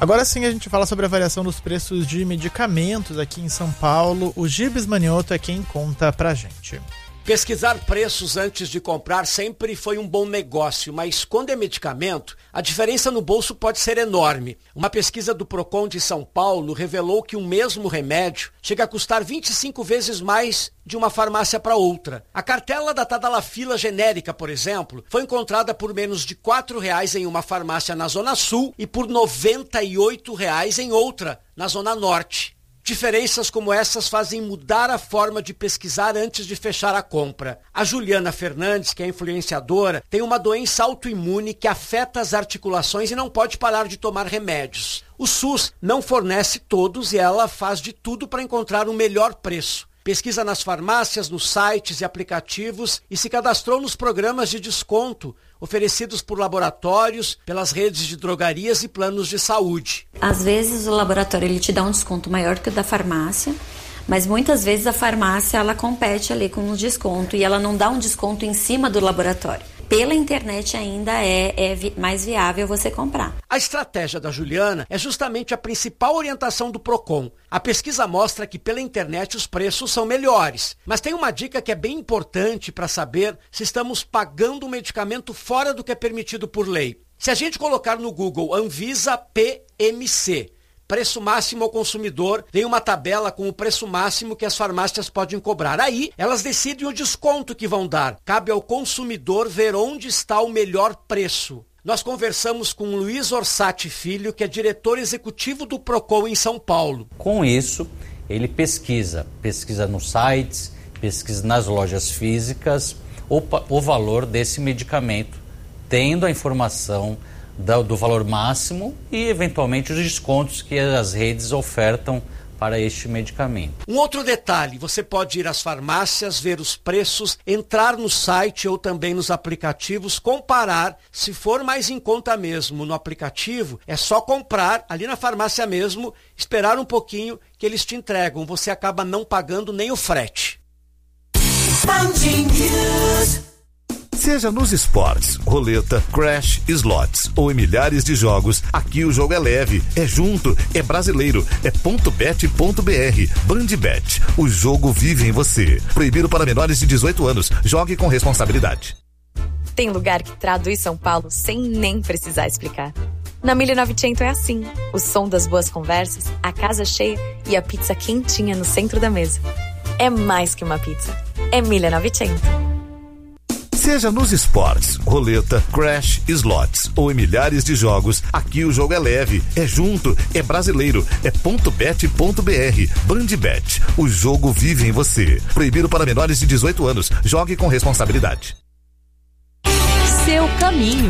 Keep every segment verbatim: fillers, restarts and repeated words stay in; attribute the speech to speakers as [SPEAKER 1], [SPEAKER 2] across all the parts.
[SPEAKER 1] Agora sim a gente fala sobre a variação dos preços de medicamentos aqui em São Paulo. O Gibes Manioto é quem conta pra gente.
[SPEAKER 2] Pesquisar preços antes de comprar sempre foi um bom negócio, mas quando é medicamento, a diferença no bolso pode ser enorme. Uma pesquisa do Procon de São Paulo revelou que um mesmo remédio chega a custar vinte e cinco vezes mais de uma farmácia para outra. A cartela da Tadalafila genérica, por exemplo, foi encontrada por menos de quatro reais em uma farmácia na Zona Sul e por noventa e oito reais em outra, na Zona Norte. Diferenças como essas fazem mudar a forma de pesquisar antes de fechar a compra. A Juliana Fernandes, que é influenciadora, tem uma doença autoimune que afeta as articulações e não pode parar de tomar remédios. O SUS não fornece todos e ela faz de tudo para encontrar o melhor preço. Pesquisa nas farmácias, nos sites e aplicativos e se cadastrou nos programas de desconto oferecidos por laboratórios, pelas redes de drogarias e planos de saúde.
[SPEAKER 3] Às vezes o laboratório ele te dá um desconto maior que o da farmácia, mas muitas vezes a farmácia ela compete ali com um desconto e ela não dá um desconto em cima do laboratório. Pela internet ainda é, é vi- mais viável você comprar.
[SPEAKER 2] A estratégia da Juliana é justamente a principal orientação do Procon. A pesquisa mostra que pela internet os preços são melhores. Mas tem uma dica que é bem importante para saber se estamos pagando um medicamento fora do que é permitido por lei. Se a gente colocar no Google Anvisa P M C, preço máximo ao consumidor, vem uma tabela com o preço máximo que as farmácias podem cobrar. Aí, elas decidem o desconto que vão dar. Cabe ao consumidor ver onde está o melhor preço. Nós conversamos com Luiz Orsatti Filho, que é diretor executivo do Procon em São Paulo.
[SPEAKER 4] Com isso, ele pesquisa, pesquisa nos sites, pesquisa nas lojas físicas, o, o valor desse medicamento, tendo a informação Do, do valor máximo e, eventualmente, os descontos que as redes ofertam para este medicamento.
[SPEAKER 2] Um outro detalhe, você pode ir às farmácias, ver os preços, entrar no site ou também nos aplicativos, comparar. Se for mais em conta mesmo no aplicativo, é só comprar ali na farmácia mesmo, esperar um pouquinho que eles te entregam. Você acaba não pagando nem o frete.
[SPEAKER 5] Seja nos esportes, roleta, crash, slots ou em milhares de jogos, aqui o jogo é leve, é junto, é brasileiro, é ponto bet ponto b r. Bandbet, o jogo vive em você. Proibido para menores de dezoito anos. Jogue com responsabilidade.
[SPEAKER 6] Tem lugar que traduz São Paulo sem nem precisar explicar. Na mil e novecentos é assim. O som das boas conversas, a casa cheia e a pizza quentinha no centro da mesa. É mais que uma pizza. É mil e novecentos.
[SPEAKER 5] Seja nos esportes, roleta, crash, slots ou em milhares de jogos, aqui o jogo é leve, é junto, é brasileiro, é ponto bet ponto b r. Bandbet, o jogo vive em você. Proibido para menores de dezoito anos. Jogue com responsabilidade.
[SPEAKER 7] Seu caminho.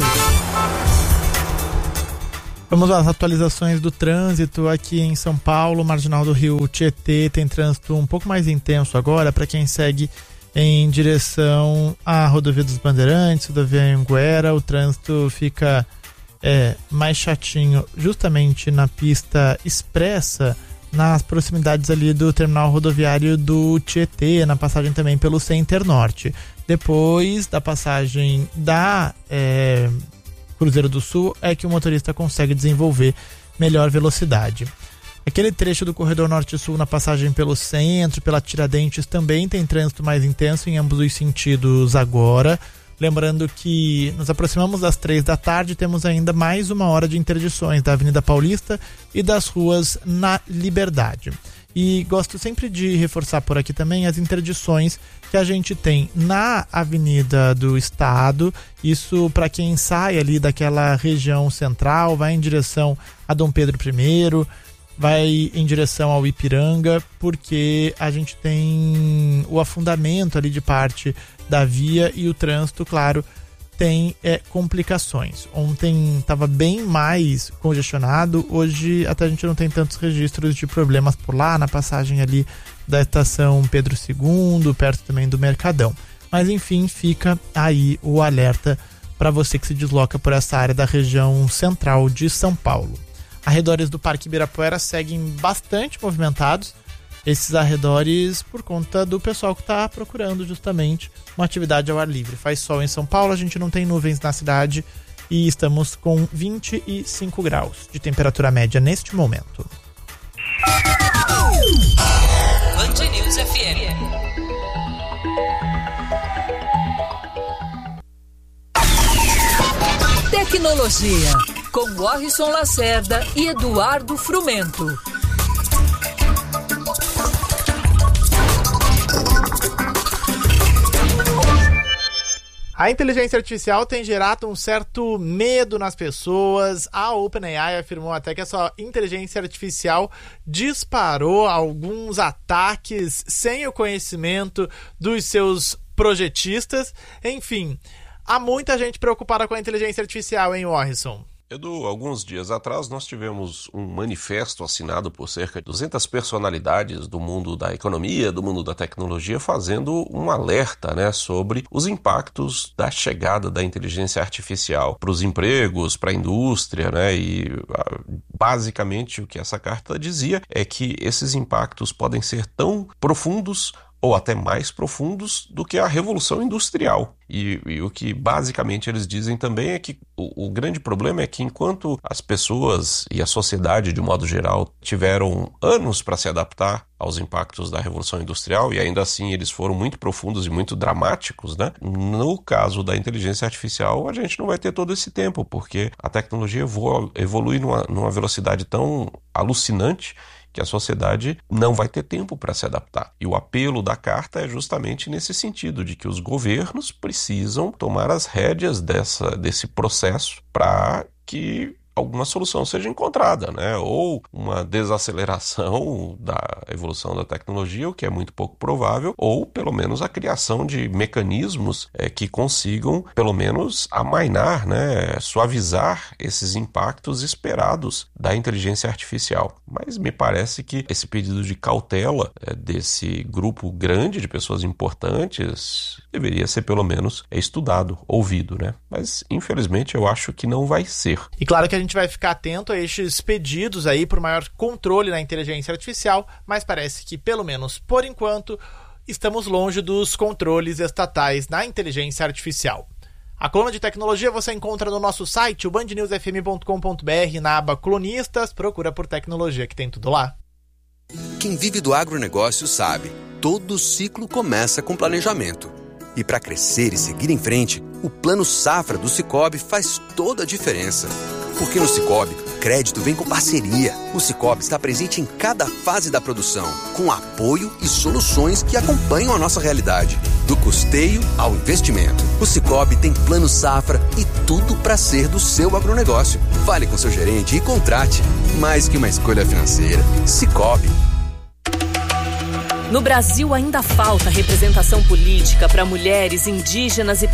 [SPEAKER 1] Vamos às atualizações do trânsito aqui em São Paulo. Marginal do Rio Tietê tem trânsito um pouco mais intenso agora para quem segue em direção à rodovia dos Bandeirantes, rodovia Anguera. O trânsito fica é, mais chatinho justamente na pista expressa, nas proximidades ali do terminal rodoviário do Tietê, na passagem também pelo Center Norte. Depois da passagem da é, Cruzeiro do Sul é que o motorista consegue desenvolver melhor velocidade. Aquele trecho do corredor norte-sul na passagem pelo centro, pela Tiradentes, também tem trânsito mais intenso em ambos os sentidos agora. Lembrando que nos aproximamos das três da tarde, temos ainda mais uma hora de interdições da Avenida Paulista e das ruas na Liberdade. E gosto sempre de reforçar por aqui também as interdições que a gente tem na Avenida do Estado. Isso para quem sai ali daquela região central, vai em direção a Dom Pedro I, vai em direção ao Ipiranga, porque a gente tem o afundamento ali de parte da via e o trânsito, claro, tem é, complicações. Ontem estava bem mais congestionado, hoje até a gente não tem tantos registros de problemas por lá, na passagem ali da estação Pedro segundo, perto também do Mercadão. Mas enfim, fica aí o alerta para você que se desloca por essa área da região central de São Paulo. Arredores do Parque Ibirapuera seguem bastante movimentados, esses arredores por conta do pessoal que está procurando justamente uma atividade ao ar livre. Faz sol em São Paulo, a gente não tem nuvens na cidade e estamos com vinte e cinco graus de temperatura média neste momento.
[SPEAKER 7] Band News F M. Tecnologia, com Warrison Lacerda e Eduardo Frumento.
[SPEAKER 1] A inteligência artificial tem gerado um certo medo nas pessoas. A OpenAI afirmou até que a sua inteligência artificial disparou alguns ataques sem o conhecimento dos seus projetistas. Enfim, há muita gente preocupada com a inteligência artificial, hein, Warrison?
[SPEAKER 8] Edu, alguns dias atrás nós tivemos um manifesto assinado por cerca de duzentas personalidades do mundo da economia, do mundo da tecnologia, fazendo um alerta, né, sobre os impactos da chegada da inteligência artificial para os empregos, para a indústria, né, e basicamente o que essa carta dizia é que esses impactos podem ser tão profundos ou até mais profundos do que a Revolução Industrial. E, e o que basicamente eles dizem também é que o, o grande problema é que enquanto as pessoas e a sociedade, de modo geral, tiveram anos para se adaptar aos impactos da Revolução Industrial, e ainda assim eles foram muito profundos e muito dramáticos, né? No caso da inteligência artificial, a gente não vai ter todo esse tempo, porque a tecnologia evolu- evolui numa, numa velocidade tão alucinante que a sociedade não vai ter tempo para se adaptar. E o apelo da carta é justamente nesse sentido, de que os governos precisam tomar as rédeas dessa, desse processo para que alguma solução seja encontrada, né? Ou uma desaceleração da evolução da tecnologia, o que é muito pouco provável, ou pelo menos a criação de mecanismos é, que consigam pelo menos amainar, né? Suavizar esses impactos esperados da inteligência artificial. Mas me parece que esse pedido de cautela é, desse grupo grande de pessoas importantes deveria ser pelo menos estudado, ouvido, né? Mas infelizmente eu acho que não vai ser.
[SPEAKER 1] E claro que a gente vai ficar atento a estes pedidos aí por maior controle na inteligência artificial, mas parece que, pelo menos por enquanto, estamos longe dos controles estatais na inteligência artificial. A coluna de tecnologia você encontra no nosso site, o band news f m ponto com ponto b r, na aba Colunistas, procura por tecnologia que tem tudo lá.
[SPEAKER 9] Quem vive do agronegócio sabe, todo ciclo começa com planejamento. E para crescer e seguir em frente, o Plano Safra do Sicoob faz toda a diferença. Porque no Sicoob, crédito vem com parceria. O Sicoob está presente em cada fase da produção, com apoio e soluções que acompanham a nossa realidade. Do custeio ao investimento. O Sicoob tem Plano Safra e tudo para ser do seu agronegócio. Fale com seu gerente e contrate. Mais que uma escolha financeira. Sicoob.
[SPEAKER 7] No Brasil ainda falta representação política para mulheres indígenas e